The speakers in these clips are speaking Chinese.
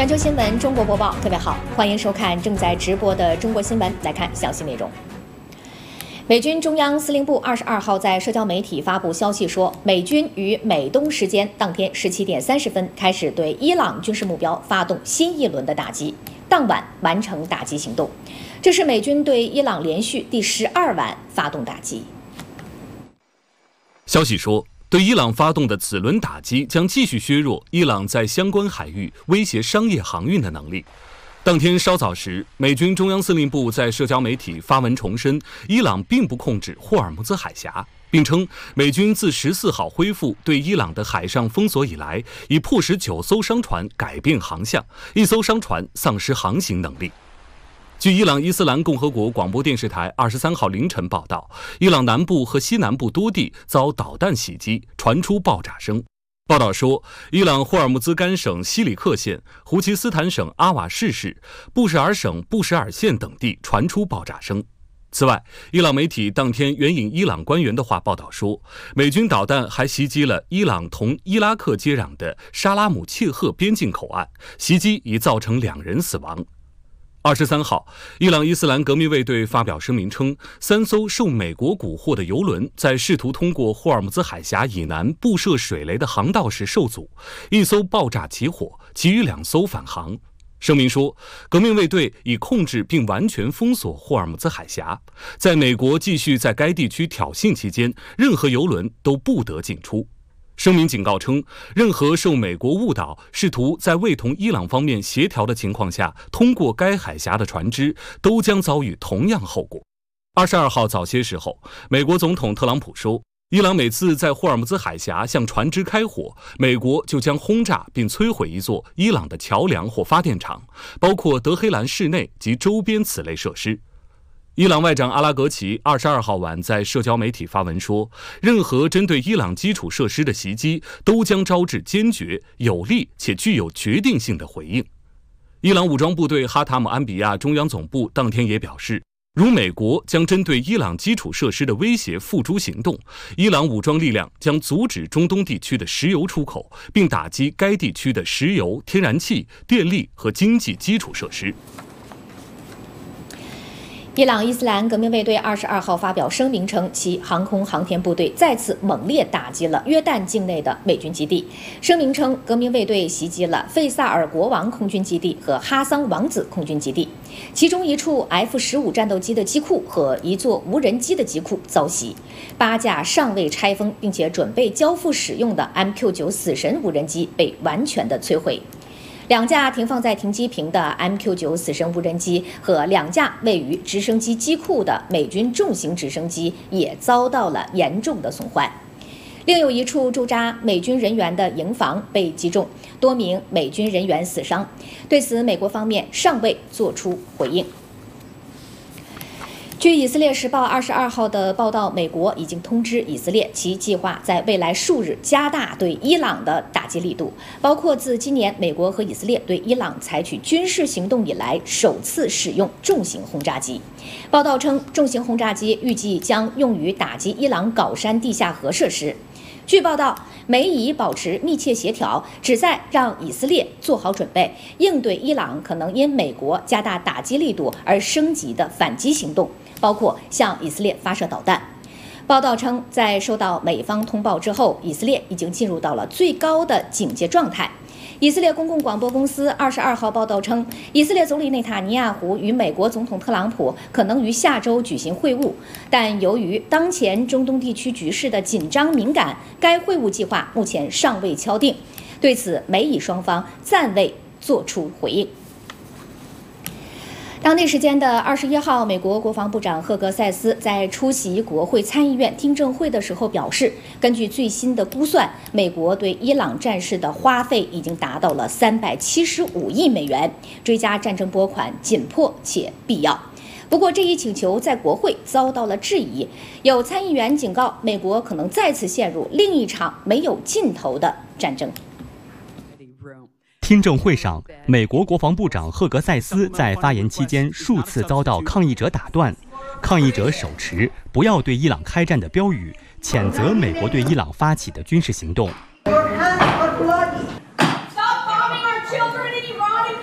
全球新闻中国播报，各位好，欢迎收看正在直播的中国新闻。来看详细内容。美军中央司令部22号在社交媒体发布消息说，美军于美东时间当天17点30分开始对伊朗军事目标发动新一轮的打击，当晚完成打击行动。这是美军对伊朗连续第12晚发动打击。 消息说，对伊朗发动的此轮打击将继续削弱伊朗在相关海域威胁商业航运的能力。当天稍早时，美军中央司令部在社交媒体发文重申，伊朗并不控制霍尔木兹海峡，并称美军自14号恢复对伊朗的海上封锁以来，已迫使9艘商船改变航向，1艘商船丧失航行能力。据伊朗伊斯兰共和国广播电视台23号凌晨报道，伊朗南部和西南部多地遭导弹袭击，传出爆炸声。报道说，伊朗霍尔木兹干省西里克县、胡奇斯坦省阿瓦士市、布什尔省布什尔县等地传出爆炸声。此外，伊朗媒体当天援引伊朗官员的话报道说，美军导弹还袭击了伊朗同伊拉克接壤的沙拉姆切赫边境口岸，袭击已造成2人死亡。23号，伊朗伊斯兰革命卫队发表声明称，3艘受美国蛊惑的油轮在试图通过霍尔木兹海峡以南布设水雷的航道时受阻，1艘爆炸起火，其余2艘返航。声明说，革命卫队已控制并完全封锁霍尔木兹海峡，在美国继续在该地区挑衅期间，任何油轮都不得进出。声明警告称，任何受美国误导、试图在未同伊朗方面协调的情况下通过该海峡的船只，都将遭遇同样后果。22号早些时候，美国总统特朗普说，伊朗每次在霍尔木兹海峡向船只开火，美国就将轰炸并摧毁一座伊朗的桥梁或发电厂，包括德黑兰市内及周边此类设施。伊朗外长阿拉格齐22号晚在社交媒体发文说，任何针对伊朗基础设施的袭击都将招致坚决、有力且具有决定性的回应。伊朗武装部队哈塔姆安比亚中央总部当天也表示，如美国将针对伊朗基础设施的威胁付诸行动，伊朗武装力量将阻止中东地区的石油出口，并打击该地区的石油、天然气、电力和经济基础设施。 伊朗伊斯兰革命卫队22号发表声明称，其航空航天部队再次猛烈打击了约旦境内的美军基地。声明称，革命卫队袭击了费萨尔国王空军基地和哈桑王子空军基地，其中一处 F-15战斗机的机库和一座无人机的机库遭袭，8架尚未拆封并且准备交付使用的 MQ-9死神无人机被完全的摧毁。2架停放在停机坪的 MQ-9死神无人机和2架位于直升机机库的美军重型直升机也遭到了严重的损坏。另有一处驻扎美军人员的营房被击中，多名美军人员死伤。对此，美国方面尚未作出回应。据以色列时报22号的报道，美国已经通知以色列，其计划在未来数日加大对伊朗的打击力度，包括自今年美国和以色列对伊朗采取军事行动以来首次使用重型轰炸机。报道称，重型轰炸机预计将用于打击伊朗镐山地下核设施。据报道，美以保持密切协调，旨在让以色列做好准备，应对伊朗可能因美国加大打击力度而升级的反击行动，包括向以色列发射导弹。报道称，在收到美方通报之后，以色列已经进入到了最高的警戒状态。以色列公共广播公司22号报道称，以色列总理内塔尼亚胡与美国总统特朗普可能于下周举行会晤，但由于当前中东地区局势的紧张敏感，该会晤计划目前尚未敲定。对此，美以双方暂未作出回应。当地时间的21号，美国国防部长赫格塞斯在出席国会参议院听证会的时候表示，根据最新的估算，美国对伊朗战事的花费已经达到了375亿美元，追加战争拨款紧迫且必要。不过，这一请求在国会遭到了质疑，有参议员警告，美国可能再次陷入另一场没有尽头的战争。 听证会上，美国国防部长赫格塞斯在发言期间数次遭到抗议者打断。抗议者手持"不要对伊朗开战"的标语，谴责美国对伊朗发起的军事行动。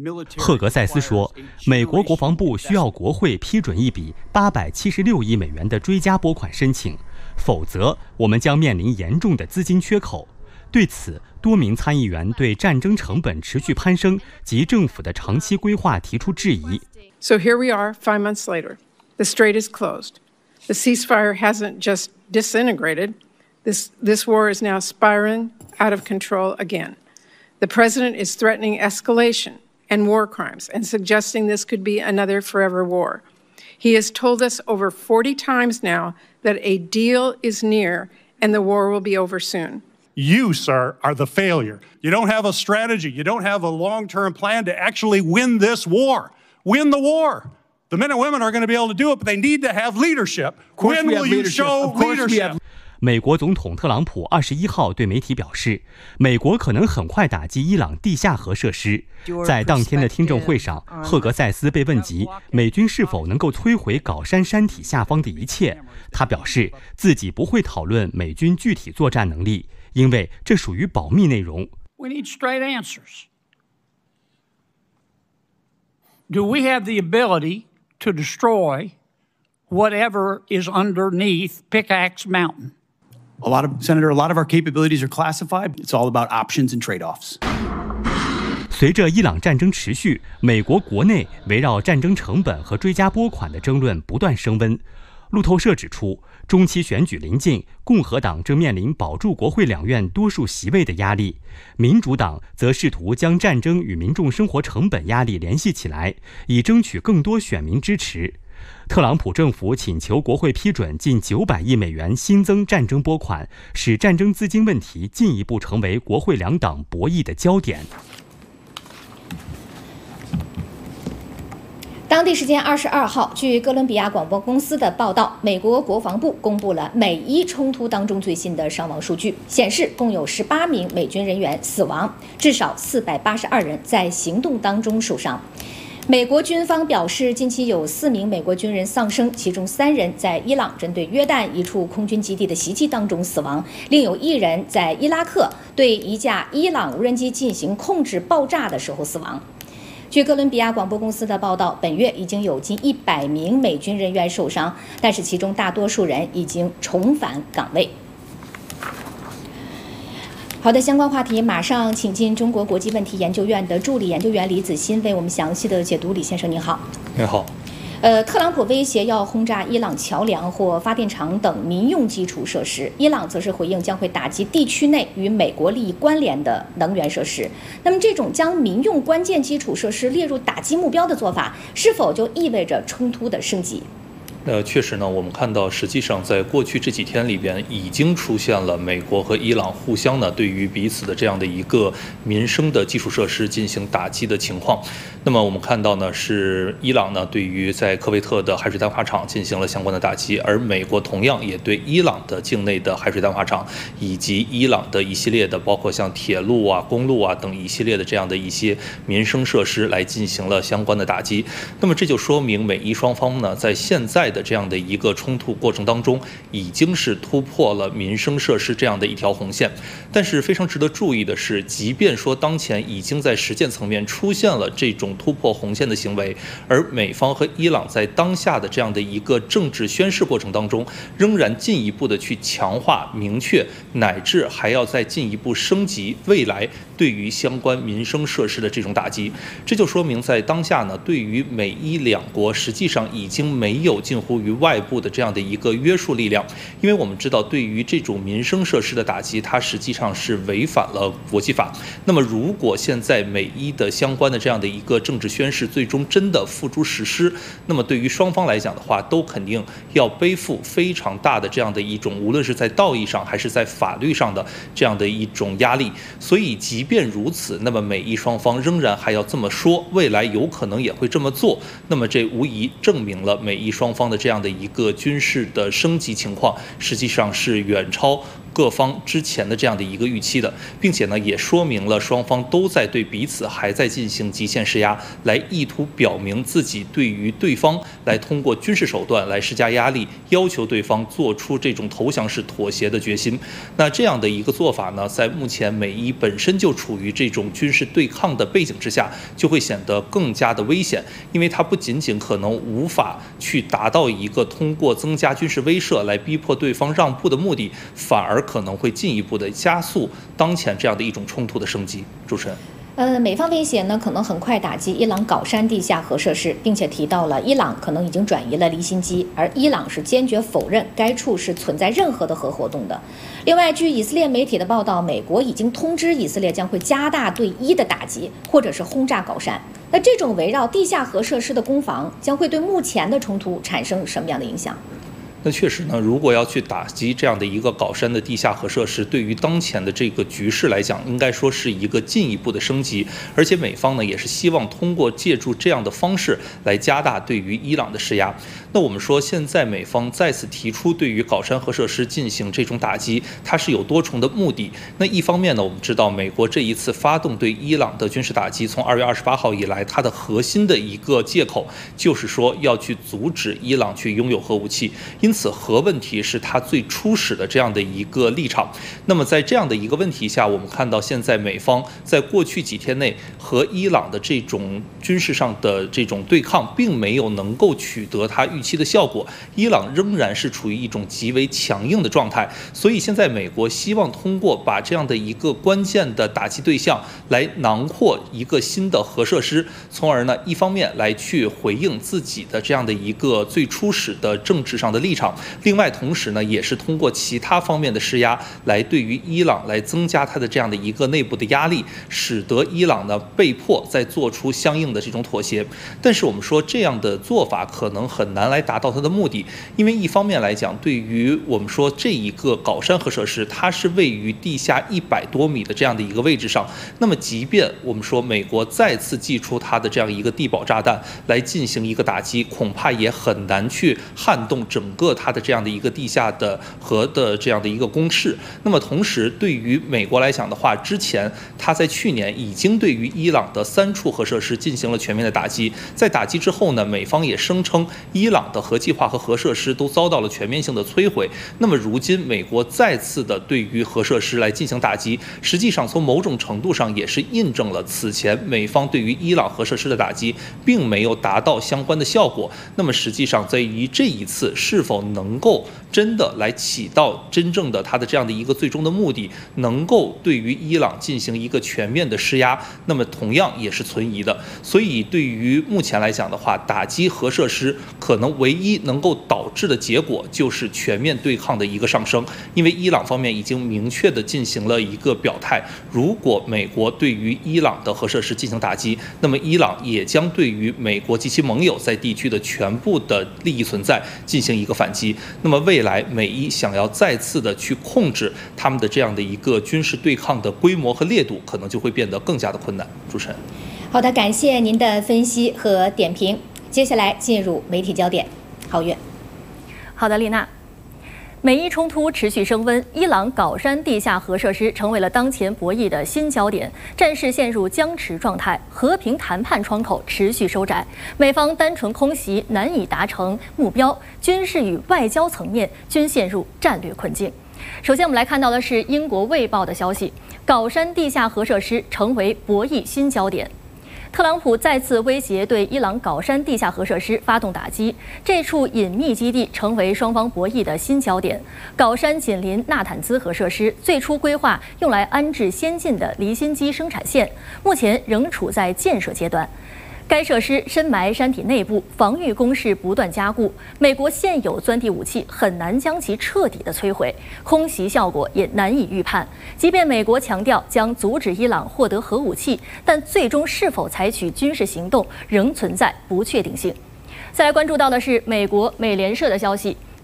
赫格塞斯说，美国国防部需要国会批准一笔876亿美元的追加拨款申请，否则我们将面临严重的资金缺口。对此，多名参议员对战争成本持续攀升及政府的长期规划提出质疑。 So here we are 5 months later. The strait is closed. The ceasefire hasn't just disintegrated. This war is now spiraling out of control again. The president is threatening escalation and war crimes and suggesting this could be another forever war. He has told us over 40 times now that a deal is near and the war will be over soon. You, sir, are the failure. You don't have a strategy. You don't have a long-term plan to actually win this war. Win the war. The men and women are going to be able to do it, but they need to have leadership. When will you show leadership? 美国总统特朗普21号对媒体表示，美国可能很快打击伊朗地下核设施。在当天的听证会上，赫格塞斯被问及美军是否能够摧毁搞山山体下方的一切，他表示自己不会讨论美军具体作战能力，因为这属于保密内容。 We need straight answers. Do we have the ability to destroy whatever is underneath Pickaxe Mountain? Senator, a lot of our capabilities are classified. It's all about options and trade-offs. 随着伊朗战争持续，美国国内围绕战争成本和追加拨款的争论不断升温。路透社指出，中期选举临近，共和党正面临保住国会两院多数席位的压力，民主党则试图将战争与民众生活成本压力联系起来，以争取更多选民支持。特朗普政府请求国会批准近900亿美元新增战争拨款，使战争资金问题进一步成为国会两党博弈的焦点。 当地时间22号，据哥伦比亚广播公司的报道，美国国防部公布了美伊冲突当中最新的伤亡数据，显示共有18名美军人员死亡，至少482人在行动当中受伤。美国军方表示，近期有4名美国军人丧生，其中3人在伊朗针对约旦一处空军基地的袭击当中死亡，另有1人在伊拉克对一架伊朗无人机进行控制爆炸的时候死亡。据哥伦比亚广播公司的报道，本月已经有近100名美军人员受伤，但是其中大多数人已经重返岗位。好的，相关话题马上请进中国国际问题研究院的助理研究员李子欣为我们详细的解读。李先生您好。 您好。 特朗普威胁要轰炸伊朗桥梁或发电厂等民用基础设施，伊朗则是回应将会打击地区内与美国利益关联的能源设施。那么这种将民用关键基础设施列入打击目标的做法，是否就意味着冲突的升级？ 确实呢，我们看到，实际上在过去这几天里边，已经出现了美国和伊朗互相呢对于彼此的这样的一个民生的基础设施进行打击的情况。那么我们看到呢，是伊朗呢对于在科威特的海水淡化厂进行了相关的打击，而美国同样也对伊朗的境内的海水淡化厂以及伊朗的一系列的包括像铁路啊、公路啊等一系列的这样的一些民生设施来进行了相关的打击。那么这就说明美伊双方呢在现在的这样的一个冲突过程当中，已经是突破了民生设施这样的一条红线。但是非常值得注意的是，即便说当前已经在实践层面出现了这种突破红线的行为，而美方和伊朗在当下的这样的一个政治宣示过程当中，仍然进一步的去强化、明确，乃至还要再进一步升级未来对于相关民生设施的这种打击。这就说明在当下呢，对于美伊两国实际上已经没有近乎于外部的这样的一个约束力量，因为我们知道，对于这种民生设施的打击，它实际上是违反了国际法。那么，如果现在美伊的相关的这样的一个政治宣示最终真的付诸实施，那么对于双方来讲的话，都肯定要背负非常大的这样的一种，无论是在道义上还是在法律上的这样的一种压力。所以，即便如此，那么美伊双方仍然还要这么说，未来有可能也会这么做。那么，这无疑证明了美伊双方的这样的一个军事的升级情况，实际上是远超各方之前的这样的一个预期的，并且呢也说明了双方都在对彼此还在进行极限施压，来意图表明自己对于对方来通过军事手段来施加压力，要求对方做出这种投降式妥协的决心。那这样的一个做法呢，在目前美伊本身就处于这种军事对抗的背景之下，就会显得更加的危险，因为它不仅仅可能无法去达到一个通过增加军事威慑来逼迫对方让步的目的，反而可能会进一步的加速当前这样的一种冲突的升级。主持人。 美方威胁呢，可能很快打击伊朗搞山地下核设施，并且提到了伊朗可能已经转移了离心机，而伊朗是坚决否认该处是存在任何的核活动的。另外，据以色列媒体的报道，美国已经通知以色列将会加大对伊的打击，或者是轰炸搞山。那这种围绕地下核设施的攻防，将会对目前的冲突产生什么样的影响？ 那确实呢，如果要去打击这样的一个搞山的地下核设施，对于当前的这个局势来讲，应该说是一个进一步的升级。而且美方呢也是希望通过借助这样的方式来加大对于伊朗的施压。那我们说，现在美方再次提出对于搞山核设施进行这种打击，它是有多重的目的。那一方面呢，我们知道美国这一次发动对伊朗的军事打击，从2月28号以来，它的核心的一个借口就是说要去阻止伊朗去拥有核武器。因此，核问题是它最初始的这样的一个立场。那么在这样的一个问题下，我们看到现在美方在过去几天内和伊朗的这种军事上的这种对抗，并没有能够取得它预期的效果，伊朗仍然是处于一种极为强硬的状态。所以现在美国希望通过把这样的一个关键的打击对象来囊括一个新的核设施，从而呢一方面来去回应自己的这样的一个最初始的政治上的立场，另外同时呢也是通过其他方面的施压来对于伊朗来增加它的这样的一个内部的压力，使得伊朗呢被迫再做出相应的这种妥协。但是我们说这样的做法可能很难来达到它的目的，因为一方面来讲，对于我们说这一个搞山核设施，它是位于地下100多米的这样的一个位置上，那么即便我们说美国再次祭出它的这样一个地堡炸弹来进行一个打击，恐怕也很难去撼动整个它的这样的一个地下的核的这样的一个攻势。那么同时，对于美国来讲的话，之前它在去年已经对于伊朗的3处核设施进行了全面的打击，在打击之后呢，美方也声称伊朗的核计划和核设施都遭到了全面性的摧毁。那么如今美国再次的对于核设施来进行打击，实际上从某种程度上也是印证了此前美方对于伊朗核设施的打击并没有达到相关的效果。那么实际上在于这一次是否能够真的来起到真正的它的这样的一个最终的目的，能够对于伊朗进行一个全面的施压，那么同样也是存疑的。所以对于目前来讲的话，打击核设施可能唯一能够导致的结果就是全面对抗的一个上升，因为伊朗方面已经明确的进行了一个表态，如果美国对于伊朗的核设施进行打击，那么伊朗也将对于美国及其盟友在地区的全部的利益存在进行一个反击。那么未来美伊想要再次的去控制他们的这样的一个军事对抗的规模和烈度，可能就会变得更加的困难。主持人， 好的，感谢您的分析和点评。接下来进入媒体焦点，皓月。 好的，丽娜。美伊冲突持续升温，伊朗搞山地下核设施成为了当前博弈的新焦点，战事陷入僵持状态，和平谈判窗口持续收窄，美方单纯空袭难以达成目标，军事与外交层面均陷入战略困境。首先，我们来看到的是英国《卫报》的消息，搞山地下核设施成为博弈新焦点。特朗普再次威胁对伊朗搞山地下核设施发动打击，这处隐秘基地成为双方博弈的新焦点。搞山紧邻纳坦兹核设施，最初规划用来安置先进的离心机生产线，目前仍处在建设阶段。该设施深埋山体内部，防御工事不断加固。美国现有钻地武器很难将其彻底的摧毁，空袭效果也难以预判。即便美国强调将阻止伊朗获得核武器，但最终是否采取军事行动仍存在不确定性。再来关注到的是美国美联社的消息。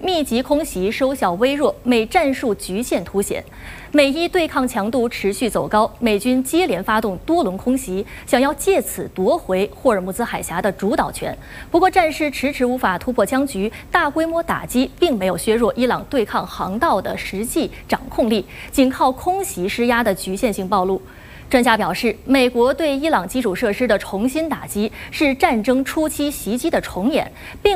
密集空袭收效微弱，美战术局限凸显。美伊对抗强度持续走高，美军接连发动多轮空袭，想要借此夺回霍尔木兹海峡的主导权。不过，战事迟迟无法突破僵局，大规模打击并没有削弱伊朗对抗航道的实际掌控力，仅靠空袭施压的局限性暴露。专家表示，美国对伊朗基础设施的重新打击是战争初期袭击的重演，并